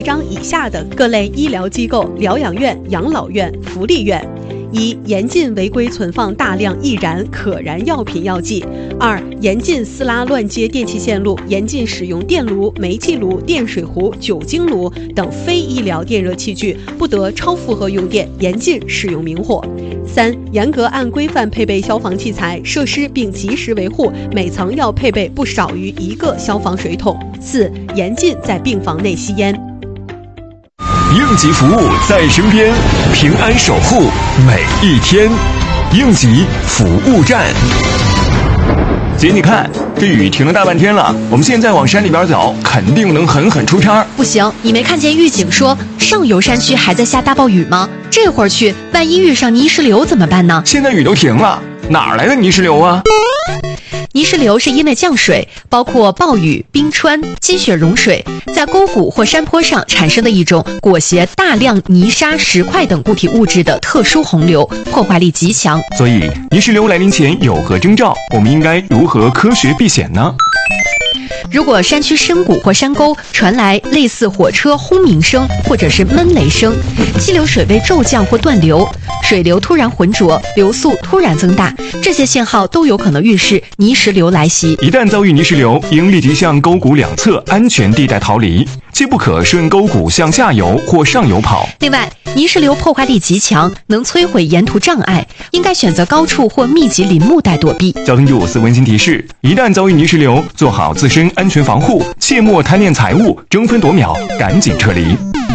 章以下的各类医疗机构、疗养院、养老院、福利院。一、严禁违规存放大量易燃、可燃药品药剂。二、严禁私拉乱接电气线路，严禁使用电炉、煤气炉、电水壶、酒精炉等非医疗电热器具，不得超负荷用电，严禁使用明火。三、严格按规范配备消防器材设施，并及时维护，每层要配备不少于1个消防水桶。四、严禁在病房内吸烟。 应急服务在身边，平安守护每一天。应急服务站。姐，你看这雨停了大半天了，我们现在往山里边走，肯定能狠狠出差。 不行，你没看见预警说上游山区还在下大暴雨吗？这会儿去，万一遇上泥石流怎么办呢？ 现在雨都停了，哪来的泥石流啊？ 泥石流是因为降水，包括暴雨、冰川、积雪融水，在沟谷或山坡上产生的一种裹挟大量泥沙、石块等固体物质的特殊洪流，破坏力极强。 所以，泥石流来临前有何征兆？我们应该如何科学避险呢？ 如果山区深谷或山沟传来类似火车轰鸣声或者是闷雷声，激流水位骤降或断流，水流突然浑浊，流速突然增大，这些信号都有可能预示泥石流来袭。 一旦遭遇泥石流，应立即向沟谷两侧安全地带逃离，切不可顺沟谷向下游或上游跑。 另外，泥石流破坏力极强，能摧毁沿途障碍，应该选择高处或密集林木带躲避。 交通954温馨提示：一旦遭遇泥石流，做好自身安全防护，切莫贪恋财物，争分夺秒，赶紧撤离。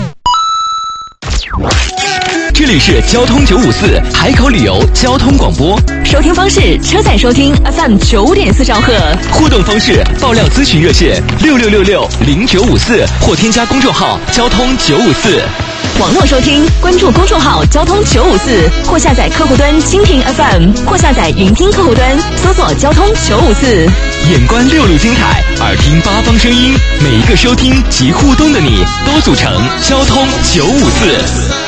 这里是交通954海口旅游交通广播， 收听方式：车载收听 FM 9.4兆赫， 互动方式：爆料咨询热线66660954或添加公众号交通954。 网络收听，关注公众号交通954，或下载客户端蜻蜓 FM， 或下载云听客户端，搜索交通954。 眼观6路精彩，耳听8方声音，每一个收听及互动的你，都组成交通954。